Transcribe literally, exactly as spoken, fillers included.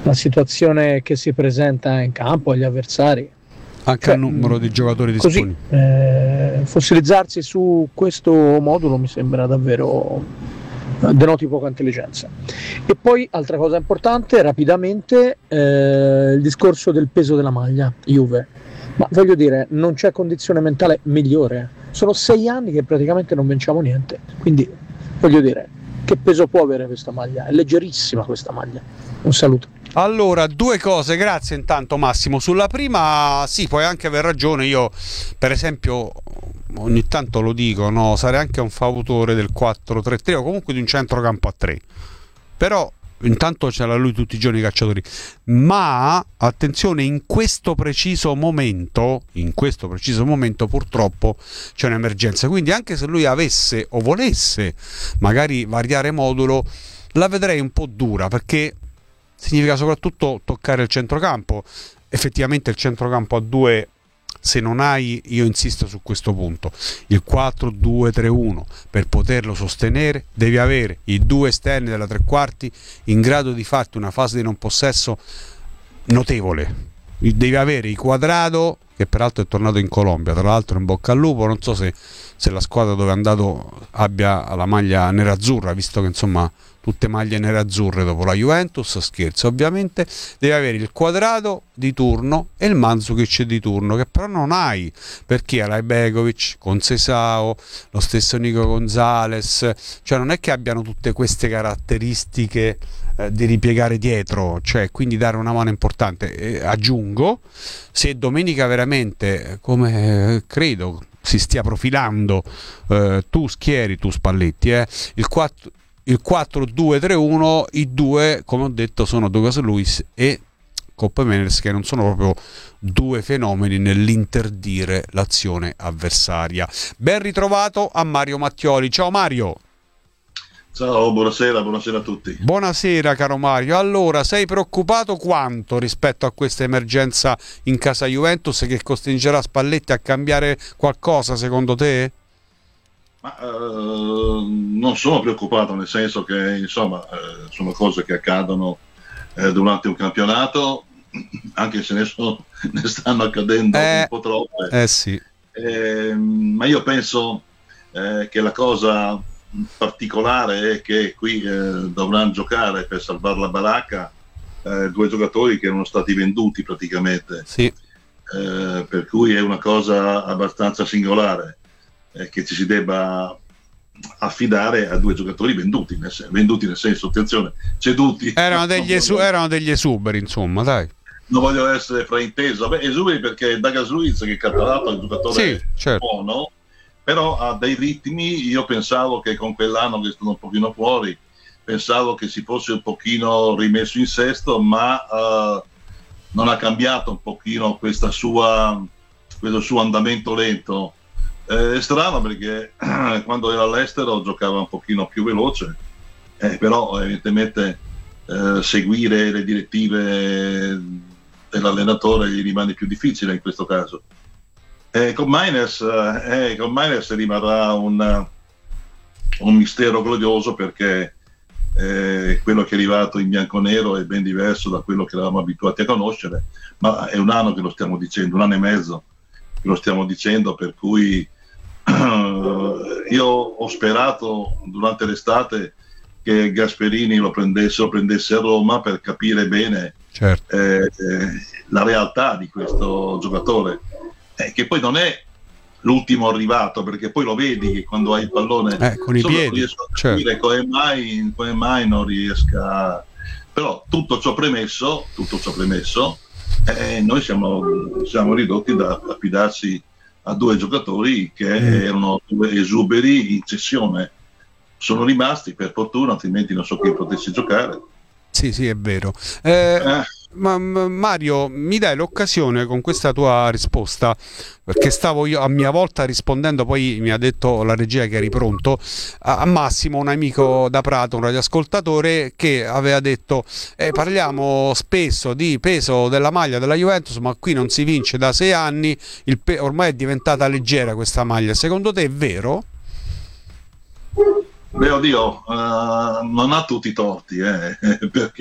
la situazione che si presenta in campo agli avversari. Anche Cioè, al numero di giocatori così, disponibili. eh, fossilizzarsi su questo modulo mi sembra davvero eh, denoti poca intelligenza. E poi altra cosa importante, rapidamente, eh, il discorso del peso della maglia Juve. Ma voglio dire, non c'è condizione mentale migliore. Sono sei anni che praticamente non vinciamo niente. Quindi voglio dire, che peso può avere questa maglia? È leggerissima questa maglia. Un saluto. Allora, due cose, grazie intanto Massimo. Sulla prima, sì, puoi anche aver ragione. Io, per esempio, ogni tanto lo dico, no, sarei anche un fautore del quattro tre tre o comunque di un centrocampo a tre. Però intanto c'era lui tutti i giorni i cacciatori. Ma attenzione, in questo preciso momento, in questo preciso momento purtroppo c'è un'emergenza. Quindi anche se lui avesse o volesse magari variare modulo, la vedrei un po' dura, perché significa soprattutto toccare il centrocampo. Effettivamente il centrocampo a due, se non hai, io insisto su questo punto, il quattro due tre uno, per poterlo sostenere devi avere i due esterni della tre quarti in grado di farti una fase di non possesso notevole. Devi avere i Quadrado, che peraltro è tornato in Colombia, tra l'altro in bocca al lupo. Non so se, se la squadra dove è andato abbia la maglia nerazzurra, visto che insomma tutte maglie nerazzurre dopo la Juventus, scherzo ovviamente. Devi avere il Quadrado di turno e il Mandzukic di turno, che però non hai, perché hai Begovic con Sesao, lo stesso Nico Gonzalez, cioè non è che abbiano tutte queste caratteristiche eh, di ripiegare dietro, cioè quindi dare una mano importante. E aggiungo, se domenica veramente, come eh, credo si stia profilando, eh, tu schieri, tu Spalletti, eh, il quattro il quattro due tre uno, i due, come ho detto, sono Douglas Luiz e Kopp Meiners, che non sono proprio due fenomeni nell'interdire l'azione avversaria. Ben ritrovato a Mario Mattioli. Ciao Mario. Ciao, buonasera, buonasera a tutti. Buonasera caro Mario. Allora, sei preoccupato quanto rispetto a questa emergenza in casa Juventus, che costringerà Spalletti a cambiare qualcosa secondo te? Ma uh, non sono preoccupato, nel senso che insomma uh, sono cose che accadono uh, durante un campionato, anche se ne, sono, ne stanno accadendo eh, un po' troppe. Eh sì. Eh, ma io penso eh, che la cosa particolare è che qui eh, dovranno giocare per salvare la baracca eh, due giocatori che erano stati venduti praticamente. Sì. Eh, per cui è una cosa abbastanza singolare. Che ci si debba affidare a due giocatori venduti, nel sen- venduti nel senso, attenzione, ceduti. Erano degli, esu- erano degli esuberi, insomma, dai. Non voglio essere frainteso. Beh, esuberi perché Douglas Luiz, che è catturato, è un giocatore sì, certo. buono, però ha dei ritmi. Io pensavo che con quell'anno che è stato un pochino fuori, pensavo che si fosse un pochino rimesso in sesto, ma uh, non ha cambiato un pochino questa sua, questo suo andamento lento. È strano perché eh, quando era all'estero giocava un pochino più veloce, eh, però evidentemente eh, seguire le direttive dell'allenatore gli rimane più difficile in questo caso. Eh, con Meiners eh, con Meiners rimarrà un, un mistero glorioso, perché eh, quello che è arrivato in bianconero è ben diverso da quello che eravamo abituati a conoscere, ma è un anno che lo stiamo dicendo, un anno e mezzo che lo stiamo dicendo, per cui io ho sperato durante l'estate che Gasperini lo prendesse, lo prendesse a Roma per capire bene certo. eh, eh, la realtà di questo giocatore, eh, che poi non è l'ultimo arrivato, perché poi lo vedi che quando hai il pallone eh, con i piedi, non riesco a capire certo. come, mai, come mai non riesca. Però tutto ciò premesso, tutto ciò premesso eh, noi siamo, siamo ridotti da affidarsi a due giocatori che mm. erano due esuberi in cessione. Sono rimasti per fortuna, altrimenti non so chi potesse giocare. Sì, sì, è vero. Eh, eh. Ma Mario, mi dai l'occasione con questa tua risposta, perché stavo io a mia volta rispondendo, poi mi ha detto la regia che eri pronto, a Massimo, un amico da Prato, un radioascoltatore, che aveva detto eh, parliamo spesso di peso della maglia della Juventus, ma qui non si vince da sei anni, il pe- ormai è diventata leggera questa maglia. Secondo te è vero? Beh, oddio, uh, non ha tutti i torti, eh, perché